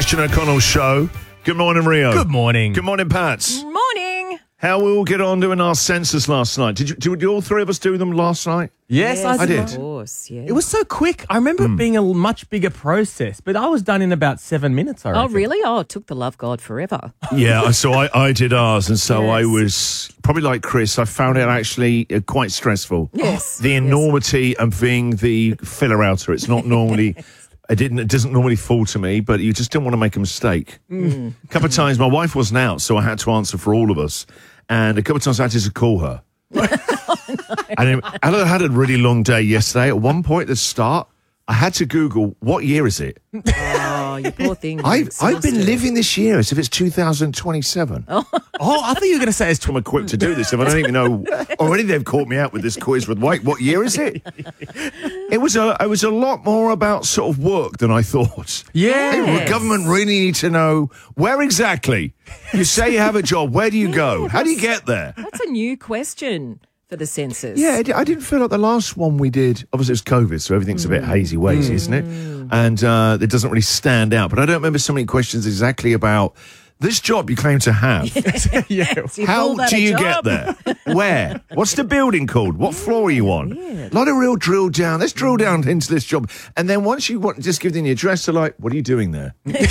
Christian O'Connell Show. Good morning, Rio. Good morning. Good morning, Pats. Morning. How we all get on doing our census last night? Did all three of us do them last night? Yes, I did. Of course, yeah. It was so quick. I remember it being a much bigger process, but I was done in about 7 minutes, I reckon. Oh, really? Oh, it took the love God forever. Yeah, so I did ours, and so I Yes. was probably like Chris. I found it actually quite stressful. Yes. The enormity of being the filler outer. It's not normally. It doesn't normally fall to me, but you just didn't want to make a mistake. A couple of times my wife wasn't out, so I had to answer for all of us. And a couple of times I had to call her. And I had a really long day yesterday. At one point at the start, I had to Google, what year is it? Oh, you poor thing. I've been living this year as if it's 2027. Oh, I thought you were going to say it's I'm equipped to do this if I don't even know. Already they've caught me out with this quiz with, wait, what year is it? It was a lot more about sort of work than I thought. Yeah. The government really need to know where exactly. You say you have a job, where do you go? How do you get there? That's a new question for the census. Yeah, I didn't feel like the last one we did, obviously it was COVID, so everything's a bit hazy-wazy, isn't it? And it doesn't really stand out. But I don't remember so many questions exactly about this job you claim to have. Yeah. Do you How call that do a you job? get there? Where? What's the building called? What floor are you on? Yeah. A lot of real drill down. Let's drill down into this job. And then once you just give them the address, they're like, what are you doing there?